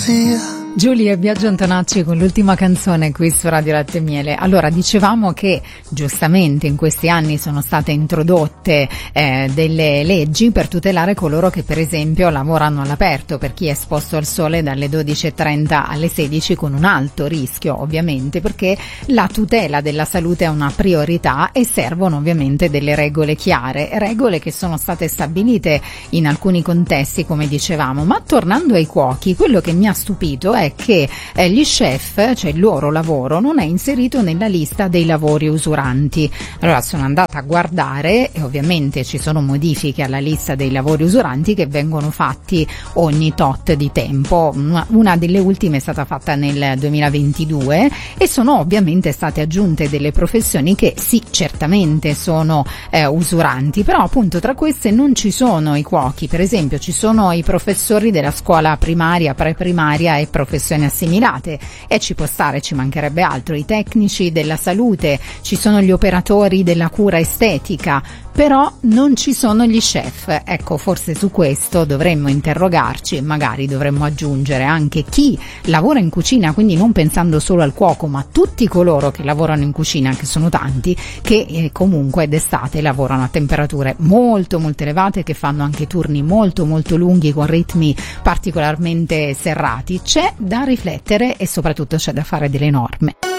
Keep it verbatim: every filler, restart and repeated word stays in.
Giulia e Biagio Antonacci con l'ultima canzone qui su Radio Latte e Miele. Allora, dicevamo che giustamente in questi anni sono state introdotte eh, delle leggi per tutelare coloro che per esempio lavorano all'aperto, per chi è esposto al sole dalle dodici e trenta alle sedici, con un alto rischio ovviamente, perché la tutela della salute è una priorità e servono ovviamente delle regole chiare, regole che sono state stabilite in alcuni contesti come dicevamo. Ma tornando ai cuochi, quello che mi ha stupito è è che eh, gli chef, cioè il loro lavoro, non è inserito nella lista dei lavori usuranti. Allora sono andata a guardare e ovviamente ci sono modifiche alla lista dei lavori usuranti che vengono fatti ogni tot di tempo. Una, una delle ultime è stata fatta nel duemilaventidue e sono ovviamente state aggiunte delle professioni che sì, certamente sono eh, usuranti, però appunto tra queste non ci sono i cuochi. Per esempio ci sono i professori della scuola primaria, pre-primaria e professioni assimilate, e ci può stare, ci mancherebbe altro, i tecnici della salute, ci sono gli operatori della cura estetica, però non ci sono gli chef. Ecco, forse su questo dovremmo interrogarci e magari dovremmo aggiungere anche chi lavora in cucina, quindi non pensando solo al cuoco, ma tutti coloro che lavorano in cucina, che sono tanti, che eh, comunque d'estate lavorano a temperature molto molto elevate, che fanno anche turni molto molto lunghi con ritmi particolarmente serrati. C'è da riflettere e soprattutto c'è da fare delle norme.